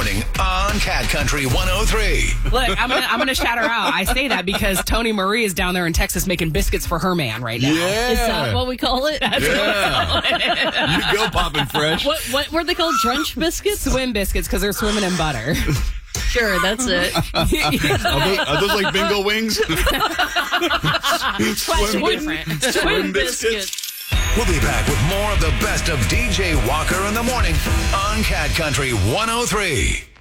morning on Cat Country 103. Look, I'm gonna shout her out. I say that because Tony Marie is down there in Texas making biscuits for her man right now. Yeah. Is that what we call it? That's what we call it. You go, Poppin' Fresh. What were they called? Drunch biscuits? Swim biscuits because they're swimming in butter. Sure, that's it. Are those like bingo wings? Swim biscuits. We'll be back with more of the best of DJ Walker in the morning on Cat Country 103.